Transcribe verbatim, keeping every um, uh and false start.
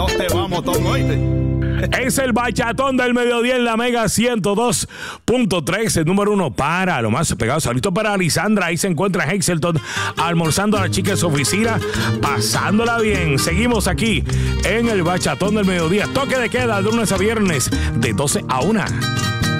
no te vamos, Tom, oíste. Es el bachatón del mediodía en la Mega ciento dos punto tres, el número uno para lo más pegado. Saludito para Lisandra, ahí se encuentra en Hexelton, almorzando a la chica en su oficina, pasándola bien. Seguimos aquí en el bachatón del mediodía. Toque de queda de lunes a viernes, de doce a una.